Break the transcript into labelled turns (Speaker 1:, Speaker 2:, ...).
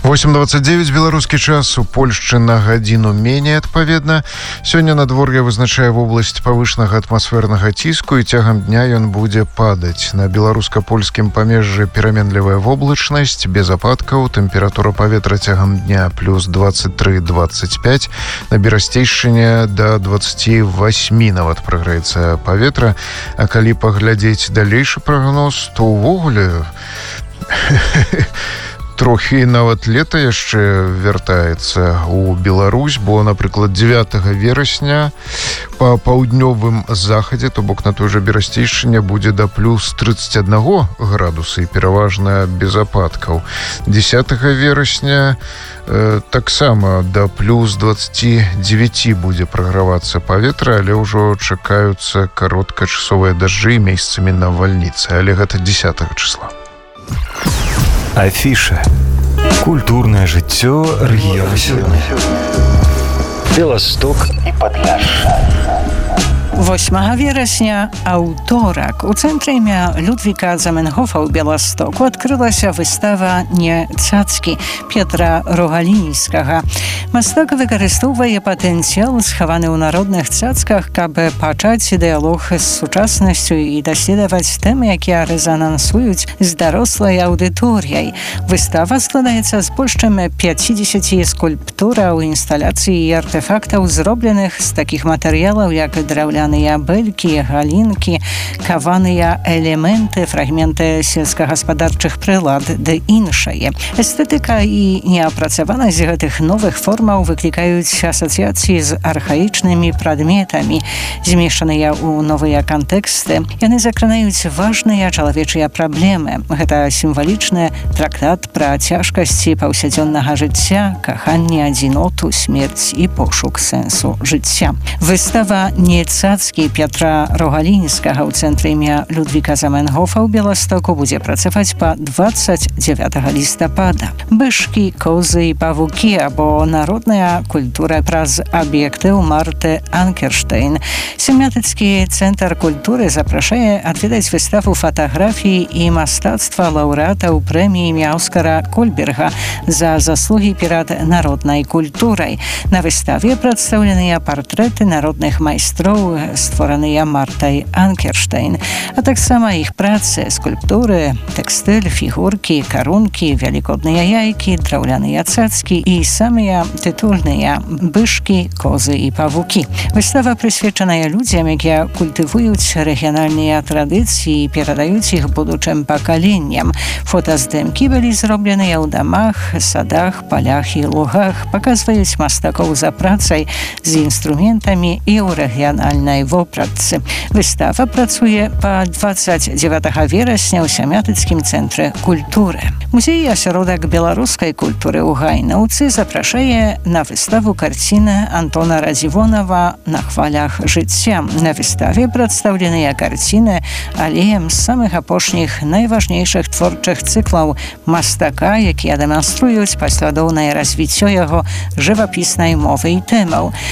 Speaker 1: 8:29 беларускі час, у Польшчы на гадзіну меней адпаведна. Сёння надвор'е вызначае вобласць павышанага атмасфернага ціску, і цягам дня ён будзе падаць. На беларуска-польскім памежжы пераменлівая воблачнасць, без ападкаў, тэмпература паветра цягам дня плюс 23-25, на Берасцейшчыне до 28 нават прагрэецца паветра. А калі паглядзець далейшы прагноз, то ўвогуле трохі нават лета яшчэ вяртаецца ў Беларусь, бо, напрыклад, 9 верасня па паўднёвым захадзе, то бок на той жа Берасцейшчыне, будзе да плюс 31 градуса і пераважна без ападкаў. 10 верасня таксама да плюс 29 будзе прагравацца паветра, але ўжо чакаюцца кароткачасовыя дажджы месцамі навальніцы, але гэта 10 числа.
Speaker 2: Афіша. Культурное жыццё рэгіёна сёння. Беласток і Падляшша.
Speaker 3: 8 верасня, аўторак, у цэнтры імя Людвіка Заменгофа ў Беластоку адкрылася выстава «Не цацкі» Петра Рогалінскага. Мастак выкарыстоўвае патэнцыял, схаваны ў народных цацках, каб пачаць дыялог з сучаснасцю і даследаваць тэмы, якія рэзанансуюць з дарослай аўдыторыяй. Выстава складаецца з больш чым 50 скульптураў, інсталяцый і артефактаў, зробленых з такіх матэрыялаў, як драўляныя бэлькі, галінкі, каваныя элементы, фрагменты сельскагаспадарчых прылад ды іншае. Эстэтыка і неапрацаванасць гэтых новых формаў выклікаюць асацыяцыі з архаічнымі прадметамі, змешаныя ў новыя кантэксты. Яны закранаюць важныя чалавечыя праблемы. Гэта сімвалічны трактат пра цяжкасці паўсядзённага жыцця, каханне, адзіноту, смерць і пошук сэнсу жыцця. Выстава «Не цацкі» Петра Рогалінскага ў цэнтры імя Людвіка Заменгофа ў Беластоку будзе працаваць па 29 лістапада. Бэшкі, козы і павукі або народная культура праз аб'ектыў Марты Анкерштейн. Семятыцкі цэнтр культуры запрашае адведаць выставу фатаграфіі і мастацтва лаўрэатаў прэміі імя Оскара Кольберга за заслугі перад народнай культурай. На выставе прадстаўленыя партрэты народных майстроў, створаныя Мартай Анкерштейн, а таксама іх працы, скульптуры, тэкстыль, фігуркі, карункі, вялікодныя яйкі, драўляныя цацкі і самыя тытульныя бышкі, козы і павукі. Выстава прысвечаная людзям, якія культывуюць рэгіянальныя традыцыі і перадаюць іх будучым пакаленням. Фотаздымкі былі зробленыя ў дамах, садах, палях і лугах, паказваюць мастакоў за працай з інструментамі і ў рэгіянальнай вопратцы. Выстава працуе па 29 верасня ў Семятыцкім цэнтры культуры. Музей асяродак беларускай культуры ў Гайнаўцы запрашае на выставу карціны Антона Радзівонава «На хвалях жыцця». На выставе прадстаўленыя карціны алеем з самых апошніх найважнейшых творчых цыклаў мастака, якія дэманструюць паслядоўнае развіццё яго жывапіснай мовы і тэмаў.